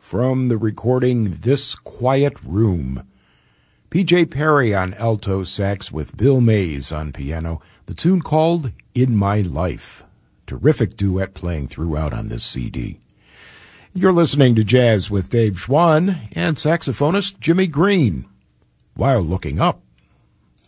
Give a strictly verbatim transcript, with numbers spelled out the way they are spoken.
from the recording This Quiet Room. P J Perry on alto sax with Bill Mays on piano, the tune called In My Life. Terrific duet playing throughout on this C D. You're listening to Jazz with Dave Schwann and saxophonist Jimmy Green. While looking up,